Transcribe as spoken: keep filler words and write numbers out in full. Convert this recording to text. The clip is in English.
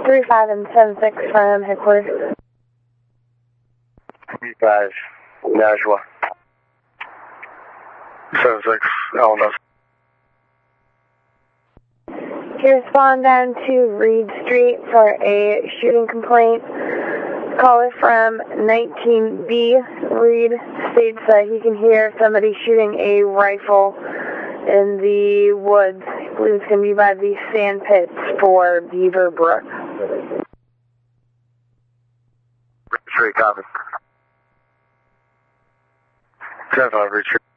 three five and seven six from headquarters. three five, Nashua. seven six, Alamos. He respond down to Reed Street for a shooting complaint. Caller from nineteen B, Reed, states that he can hear somebody shooting a rifle in the woods. I believe it's going to be by the sand pits for Beaver Brook. Three, copy. ten five, retreat.